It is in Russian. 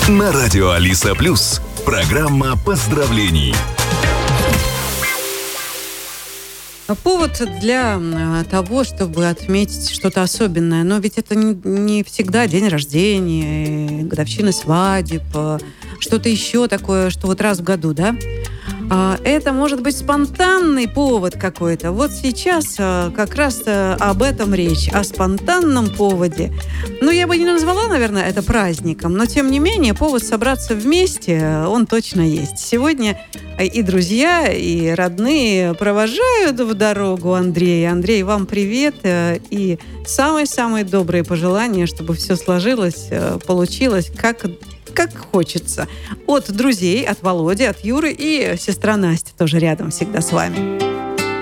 На радио Алиса Плюс. Программа поздравлений. Повод для того, чтобы отметить что-то особенное. Но ведь это не всегда день рождения, годовщина свадеб, что-то еще такое, что вот раз в году, да? Это может быть спонтанный повод какой-то. Вот сейчас как раз об этом речь, о спонтанном поводе. Ну, я бы не назвала, наверное, это праздником, но, тем не менее, повод собраться вместе, он точно есть. Сегодня и друзья, и родные провожают в дорогу Андрея. Андрей, вам привет и самые-самые добрые пожелания, чтобы все сложилось, получилось, как хочется. От друзей, от Володи, от Юры и сестра Настя тоже рядом всегда с вами.